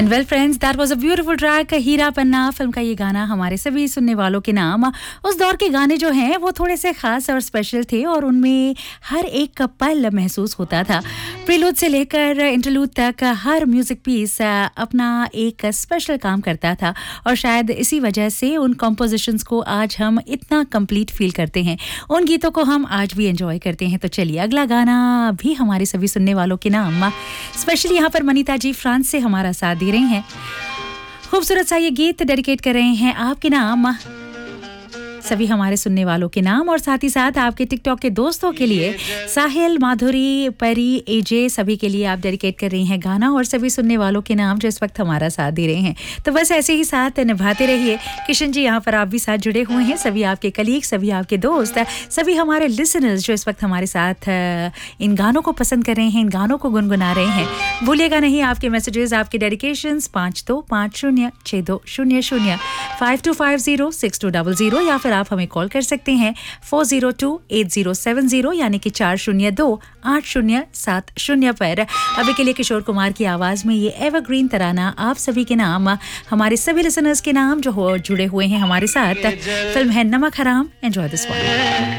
Well friends, that was a beautiful track हीरा पन्ना film का ये गाना हमारे सभी सुनने वालों के नाम। उस दौर के गाने जो हैं वो थोड़े से खास और स्पेशल थे और उनमें हर एक का पल महसूस होता था। प्रीलूड से लेकर इंटरलूड तक हर म्यूजिक पीस अपना एक स्पेशल काम करता था और शायद इसी वजह से उन कॉम्पोजिशंस को आज हम इतना कंप्लीट फील करते हैं, उन गीतों को हम आज भी एंजॉय करते हैं। तो चलिए अगला गाना भी हमारे सभी सुनने वालों के नाम। स्पेशली यहाँ पर मनीता जी फ्रांस से हमारा साथ दे रही हैं। खूबसूरत सा ये गीत डेडिकेट कर रहे हैं आपके नाम, सभी हमारे सुनने वालों के नाम और साथ ही साथ आपके टिकटॉक के दोस्तों के लिए। साहिल, माधुरी, परी, एजे सभी के लिए आप डेडिकेट कर रही हैं गाना और सभी सुनने वालों के नाम जो इस वक्त हमारा साथ दे रहे हैं। तो बस ऐसे ही साथ निभाते रहिए। किशन जी यहाँ पर आप भी साथ जुड़े हुए हैं, सभी आपके कलीग, सभी आपके दोस्त, सभी हमारे लिसनर्स जो इस वक्त हमारे साथ इन गानों को पसंद कर रहे हैं, इन गानों को गुनगुना रहे हैं। भूलिएगा नहीं आपके मैसेजेस, आपके डेडिकेशंस 52506200 52506200 या फिर आप हमें कॉल कर सकते हैं 402-8070 यानी कि 402-8070 पर। अभी के लिए किशोर कुमार की आवाज में ये एवरग्रीन तराना आप सभी के नाम, हमारे सभी लिसनर्स के नाम जो जुड़े हुए हैं हमारे साथ। फिल्म है नमक हराम। एंजॉय दिस वन।